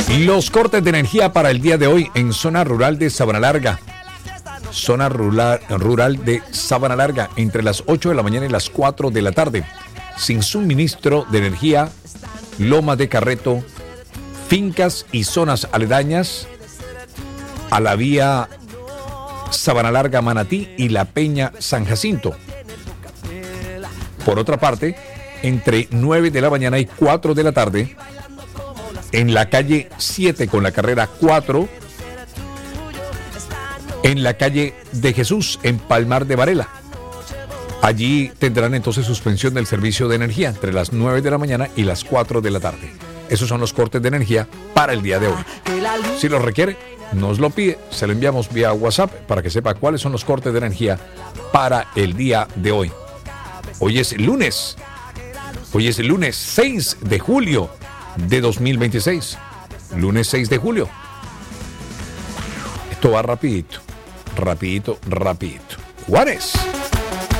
Los cortes de energía para el día de hoy en zona rural de Sabana Larga. Zona rural de Sabana Larga, entre las 8 de la mañana y las 4 de la tarde. Sin suministro de energía, Loma de Carreto, fincas y zonas aledañas a la vía Sabana Larga Manatí y la Peña San Jacinto. Por otra parte, entre 9 de la mañana y 4 de la tarde, en la calle 7 con la carrera 4, en la calle de Jesús, en Palmar de Varela. Allí tendrán entonces suspensión del servicio de energía entre las 9 de la mañana y las 4 de la tarde. Esos son los cortes de energía para el día de hoy. Si lo requiere, nos lo pide, se lo enviamos vía WhatsApp para que sepa cuáles son los cortes de energía para el día de hoy. Hoy es lunes 6 de julio de 2026. Lunes 6 de julio. Esto va rapidito. Juárez.